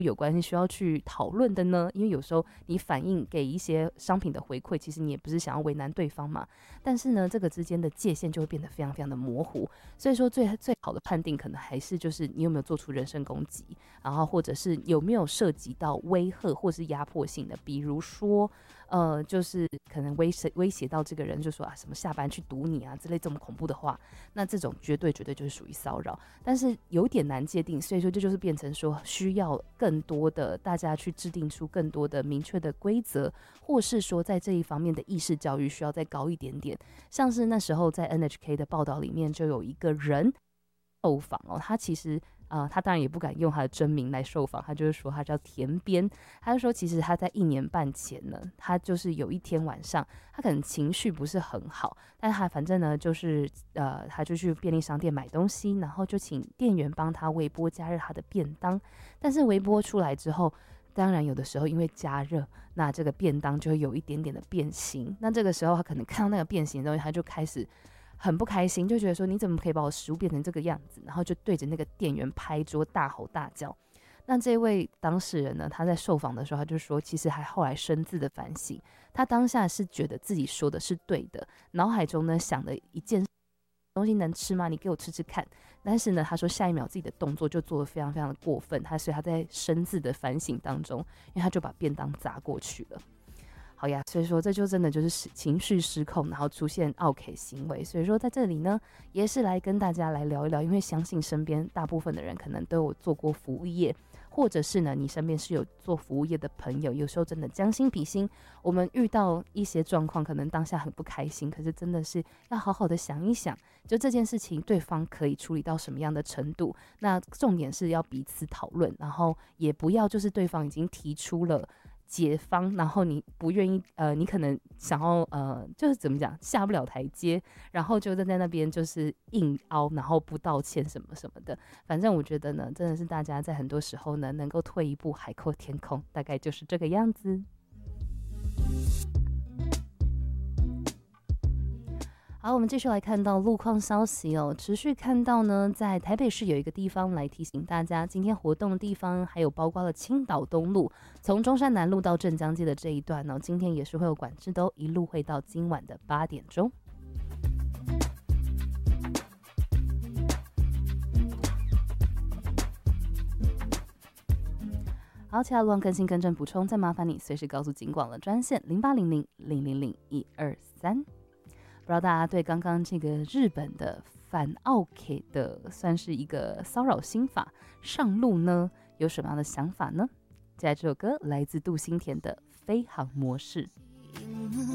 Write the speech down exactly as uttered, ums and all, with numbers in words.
有关系需要去讨论的呢？因为有时候你反映给一些商品的回馈，其实你也不是想要为难对方嘛。但是呢，这个之间的界限就会变得非常非常的模糊。所以说最最好的判定可能还是就是你有没有做出人身攻击，然后或者是有没有涉及到威吓或是压迫性的，比如说呃，就是可能威胁威胁到这个人，就说啊什么下班去堵你啊之类这么恐怖的话，那这种绝对绝对就是属于骚扰。但是有点难界定，所以说这就是变成说需要更多的大家去制定出更多的明确的规则，或是说在这一方面的意识教育需要再高一点点。像是那时候在 N H K 的报道里面就有一个人受访哦，他其实呃，他当然也不敢用他的真名来受访，他就是说他叫田边，他就说其实他在一年半前呢，他就是有一天晚上，他可能情绪不是很好，但他反正呢就是呃，他就去便利商店买东西，然后就请店员帮他微波加热他的便当，但是微波出来之后，当然有的时候因为加热，那这个便当就会有一点点的变形，那这个时候他可能看到那个变形的东西，他就开始很不开心，就觉得说你怎么可以把我食物变成这个样子，然后就对着那个店员拍桌大吼大叫。那这位当事人呢，他在受访的时候他就说，其实还后来深自的反省，他当下是觉得自己说的是对的，脑海中呢想的一件东西能吃吗？你给我吃吃看。但是呢，他说下一秒自己的动作就做得非常非常的过分，他所以他在深自的反省当中，因为他就把便当砸过去了。好呀，所以说这就真的就是情绪失控，然后出现奥 K 行为。所以说在这里呢，也是来跟大家来聊一聊，因为相信身边大部分的人可能都有做过服务业，或者是呢你身边是有做服务业的朋友，有时候真的将心比心，我们遇到一些状况，可能当下很不开心，可是真的是要好好的想一想，就这件事情对方可以处理到什么样的程度。那重点是要彼此讨论，然后也不要就是对方已经提出了解方，然后你不愿意，呃，你可能想要，呃，就是怎么讲，下不了台阶，然后就在那边就是硬凹，然后不道歉什么什么的。反正我觉得呢，真的是大家在很多时候呢，能够退一步海阔天空，大概就是这个样子。好，我们继续来看到路况消息哦。持续看到呢，在台北市有一个地方来提醒大家，今天活动的地方还有包括了青岛东路，从中山南路到镇江街的这一段呢、哦，今天也是会有管制的哦，一路会到今晚的八点钟。好，其他路况更新更正补充，再麻烦你随时告诉警广了专线零八零零零零零一二三。不知道大家对刚刚这个日本的反奥 K 的算是一个骚扰心法上路呢，有什么样的想法呢？接下来这首歌来自杜新田的《飞航模式》。